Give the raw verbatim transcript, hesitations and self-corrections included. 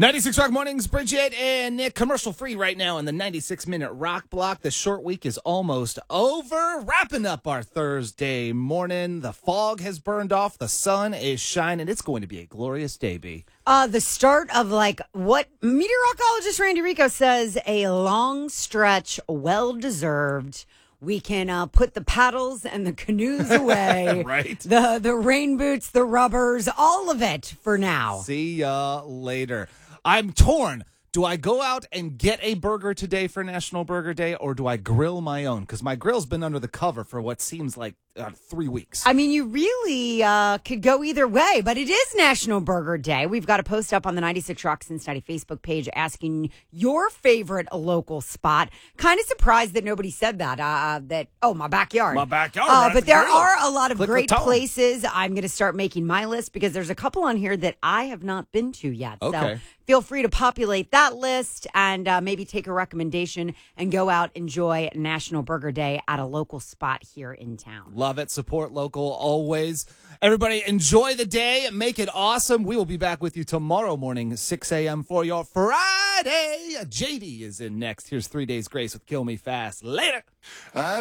ninety-six Rock Mornings, Bridget and Nick, commercial free right now in the ninety-six minute rock block. The short week is almost over. Wrapping up our Thursday morning. The fog has burned off. The sun is shining. It's going to be a glorious day, B. Uh, the start of like what meteorologist Randy Rico says, a long stretch, well-deserved. We can uh, put the paddles and the canoes away. Right. The, the rain boots, the rubbers, all of it for now. See ya later. I'm torn. Do I go out and get a burger today for National Burger Day, or do I grill my own? Because my grill's been under the cover for what seems like uh, three weeks. I mean, you really uh, could go either way, but it is National Burger Day. We've got a post up on the ninety-six Rock Cincinnati Facebook page asking your favorite local spot. Kind of surprised that nobody said that. Uh, that oh, my backyard. My backyard. Uh, right but there grill. are a lot of Click great the tone. places. I'm going to start making my list because there's a couple on here that I have not been to yet. Okay. So feel free to populate that list and uh, maybe take a recommendation and go out, enjoy National Burger Day at a local spot here in town. Love it. Support local always. Everybody enjoy the day. Make it awesome. We will be back with you tomorrow morning, six a.m. for your Friday. J D is in next. Here's Three Days Grace with Kill Me Fast. Later. I've